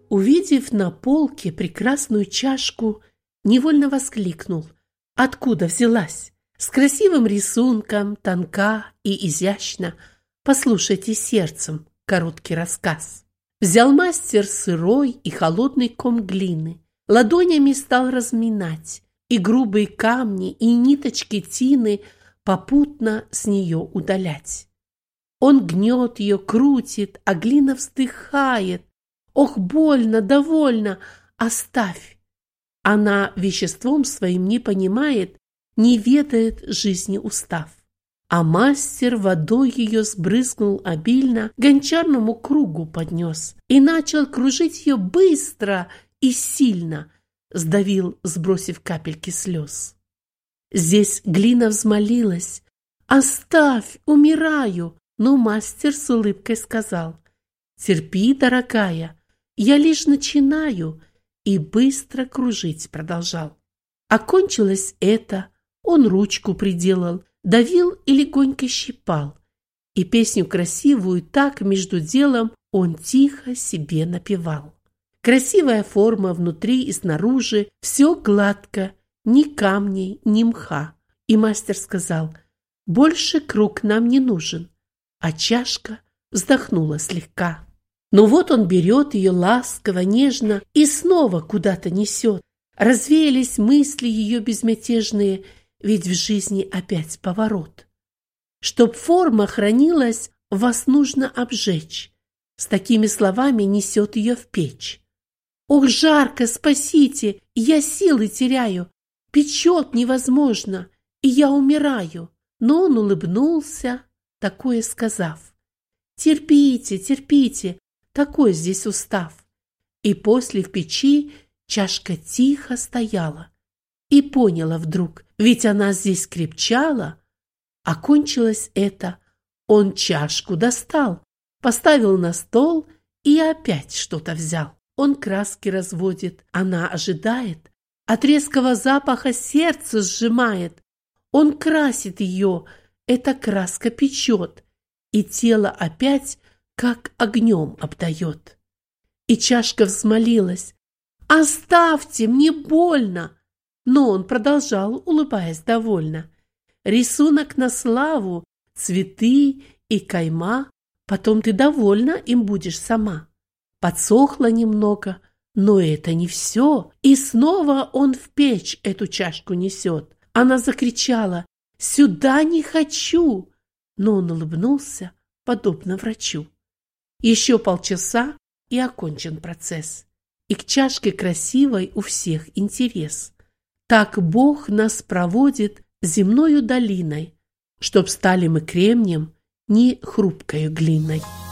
Увидев на полке прекрасную чашку, невольно воскликнул: откуда взялась? С красивым рисунком, тонка и изящна. Послушайте сердцем короткий рассказ. Взял мастер сырой и холодный ком глины, ладонями стал разминать, и грубые камни, и ниточки тины попутно с нее удалять. Он гнет ее, крутит, а глина вздыхает. Ох, больно, довольно, оставь. Она веществом своим не понимает, не ведает жизни устав. А мастер водой ее сбрызнул обильно, гончарному кругу поднес и начал кружить ее быстро и сильно, сдавил, сбросив капельки слез. Здесь глина взмолилась: оставь, умираю. Но мастер с улыбкой сказал: терпи, дорогая, я лишь начинаю, и быстро кружить продолжал. Окончилось это, он ручку приделал, давил и легонько щипал, и песню красивую так между делом он тихо себе напевал. Красивая форма внутри и снаружи, все гладко, ни камней, ни мха. И мастер сказал: больше круг нам не нужен. А чашка вздохнула слегка. Но вот он берет ее ласково, нежно и снова куда-то несет. Развеялись мысли ее безмятежные, ведь в жизни опять поворот. Чтоб форма хранилась, вас нужно обжечь. С такими словами несет ее в печь. Ох, жарко, спасите, я силы теряю, печет невозможно, и я умираю. Но он улыбнулся, такое сказав: терпите, терпите, такой здесь устав. И после в печи чашка тихо стояла, и поняла вдруг, ведь она здесь крепчала. Окончилось это, он чашку достал, поставил на стол и опять что-то взял. Он краски разводит, она ожидает, от резкого запаха сердце сжимает. Он красит ее, эта краска печет, и тело опять как огнем обдает. И чашка взмолилась: оставьте, мне больно. Но он продолжал, улыбаясь довольно: рисунок на славу, цветы и кайма, потом ты довольна им будешь сама. Подсохло немного, но это не все. И снова он в печь эту чашку несет. Она закричала: сюда не хочу. Но он улыбнулся, подобно врачу. Еще полчаса, и окончен процесс. И к чашке красивой у всех интерес. Так Бог нас проводит земною долиной, чтоб стали мы кремнем, не хрупкою глиной.